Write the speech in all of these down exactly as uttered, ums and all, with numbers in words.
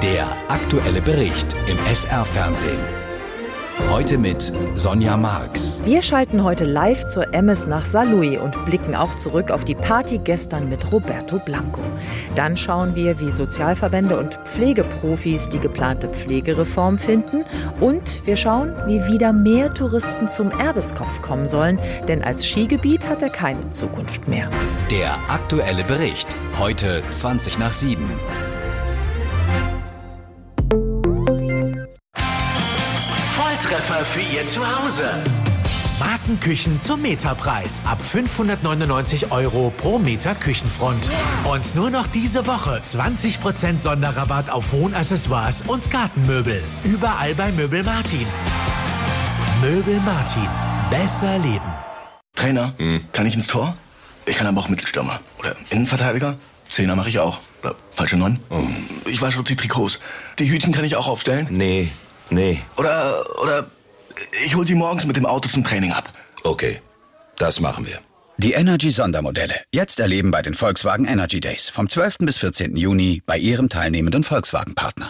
Der aktuelle Bericht im S R-Fernsehen. Heute mit Sonja Marx. Wir schalten heute live zur Emmes nach Saarlouis und blicken auch zurück auf die Party gestern mit Roberto Blanco. Dann schauen wir, wie Sozialverbände und Pflegeprofis die geplante Pflegereform finden. Und wir schauen, wie wieder mehr Touristen zum Erbeskopf kommen sollen, denn als Skigebiet hat er keine Zukunft mehr. Der aktuelle Bericht. Heute zwanzig nach sieben. Volltreffer für Ihr Zuhause. Markenküchen zum Meterpreis. Ab fünfhundertneunundneunzig Euro pro Meter Küchenfront. Und nur noch diese Woche zwanzig Prozent Sonderrabatt auf Wohnaccessoires und Gartenmöbel. Überall bei Möbel Martin. Möbel Martin. Besser leben. Trainer, hm. kann ich ins Tor? Ich kann aber auch Mittelstürmer. Oder Innenverteidiger? Zehner mache ich auch. Oder falsche Neun? Oh. Ich wasche auch die Trikots. Die Hütchen kann ich auch aufstellen? Nee, nee. Oder, oder ich hol sie morgens mit dem Auto zum Training ab. Okay, das machen wir. Die Energy-Sondermodelle. Jetzt erleben bei den Volkswagen Energy Days. Vom zwölften bis vierzehnten Juni bei Ihrem teilnehmenden Volkswagen-Partner.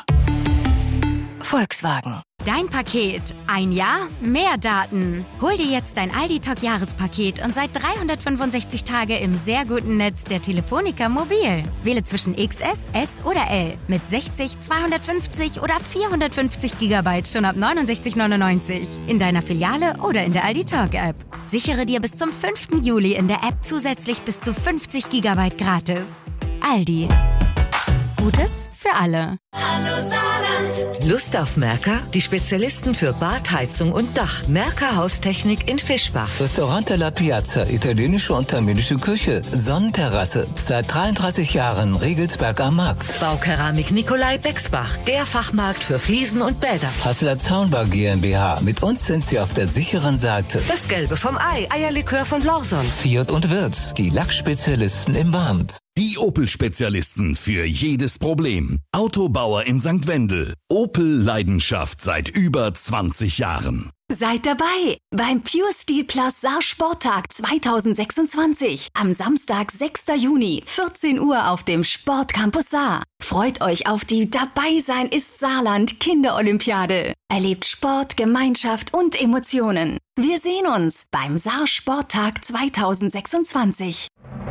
Volkswagen. Dein Paket. Ein Jahr, mehr Daten. Hol dir jetzt dein Aldi-Talk-Jahrespaket und seit dreihundertfünfundsechzig Tage im sehr guten Netz der Telefonica Mobil. Wähle zwischen X S, S oder L mit sechzig, zweihundertfünfzig oder vierhundertfünfzig Gigabyte schon ab neunundsechzig neunundneunzig in deiner Filiale oder in der Aldi-Talk-App. Sichere dir bis zum fünften Juli in der App zusätzlich bis zu fünfzig Gigabyte gratis. Aldi. Gutes für alle. Hallo Saarland. Lust auf Merca? Die Spezialisten für Badheizung und Dach. Merca Haustechnik in Fischbach. Restaurante La Piazza, italienische und tamilische Küche. Sonnenterrasse, seit dreiunddreißig Jahren Regelsberg am Markt. Baukeramik Nikolai Bexbach, der Fachmarkt für Fliesen und Bäder. Hasseler Zaunbau GmbH. Mit uns sind Sie auf der sicheren Seite. Das Gelbe vom Ei, Eierlikör von Lawson. Fiat und Wirtz, die Lackspezialisten im Barmt. Die Opel-Spezialisten für jedes Problem. Autobauer in Sankt Wendel. Opel Leidenschaft seit über zwanzig Jahren. Seid dabei beim Pure Steel Plus Saar Sporttag zwanzig sechsundzwanzig. Am Samstag, sechster Juni, vierzehn Uhr auf dem Sportcampus Saar. Freut euch auf die Dabei sein ist Saarland Kinderolympiade. Erlebt Sport, Gemeinschaft und Emotionen. Wir sehen uns beim Saar Sporttag zwanzig sechsundzwanzig.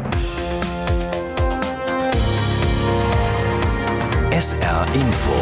S R Info.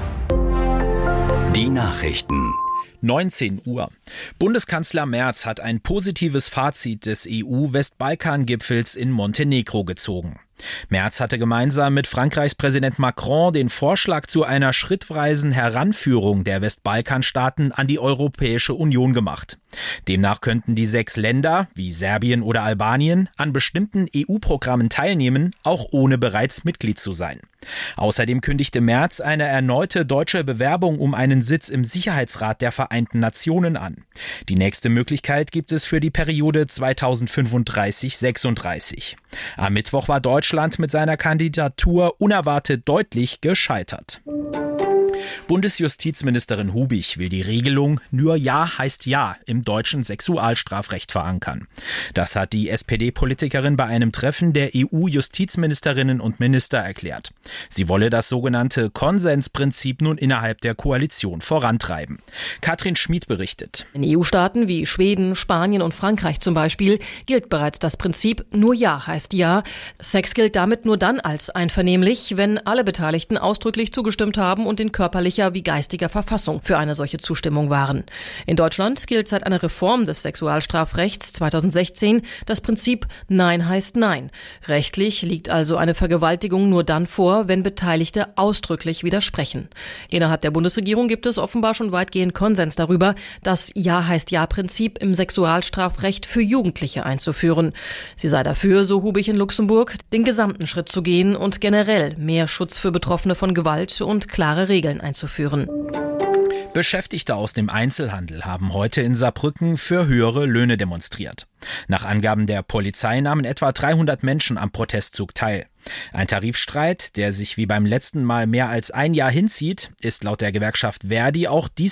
Die Nachrichten. neunzehn Uhr. Bundeskanzler Merz hat ein positives Fazit des E U-Westbalkan-Gipfels in Montenegro gezogen. Merz hatte gemeinsam mit Frankreichs Präsident Macron den Vorschlag zu einer schrittweisen Heranführung der Westbalkanstaaten an die Europäische Union gemacht. Demnach könnten die sechs Länder, wie Serbien oder Albanien, an bestimmten E U-Programmen teilnehmen, auch ohne bereits Mitglied zu sein. Außerdem kündigte Merz eine erneute deutsche Bewerbung um einen Sitz im Sicherheitsrat der Vereinten Nationen an. Die nächste Möglichkeit gibt es für die Periode zweitausendfünfunddreißig sechsunddreißig. Am Mittwoch war Deutschland mit seiner Kandidatur unerwartet deutlich gescheitert. Bundesjustizministerin Hubig will die Regelung "Nur Ja heißt Ja" im deutschen Sexualstrafrecht verankern. Das hat die S P D-Politikerin bei einem Treffen der E U-Justizministerinnen und Minister erklärt. Sie wolle das sogenannte Konsensprinzip nun innerhalb der Koalition vorantreiben. Katrin Schmid berichtet. In E U-Staaten wie Schweden, Spanien und Frankreich zum Beispiel gilt bereits das Prinzip "Nur Ja heißt Ja". Sex gilt damit nur dann als einvernehmlich, wenn alle Beteiligten ausdrücklich zugestimmt haben und in körperlicher wie geistiger Verfassung für eine solche Zustimmung waren. In Deutschland gilt seit einer Reform des Sexualstrafrechts zweitausendsechzehn das Prinzip Nein heißt Nein. Rechtlich liegt also eine Vergewaltigung nur dann vor, wenn Beteiligte ausdrücklich widersprechen. Innerhalb der Bundesregierung gibt es offenbar schon weitgehend Konsens darüber, das Ja heißt Ja-Prinzip im Sexualstrafrecht für Jugendliche einzuführen. Sie sei dafür, so Hubig in Luxemburg, den gesamten Schritt zu gehen und generell mehr Schutz für Betroffene von Gewalt und klare Regeln einzuführen. Beschäftigte aus dem Einzelhandel haben heute in Saarbrücken für höhere Löhne demonstriert. Nach Angaben der Polizei nahmen etwa dreihundert Menschen am Protestzug teil. Ein Tarifstreit, der sich wie beim letzten Mal mehr als ein Jahr hinzieht, ist laut der Gewerkschaft Verdi auch dies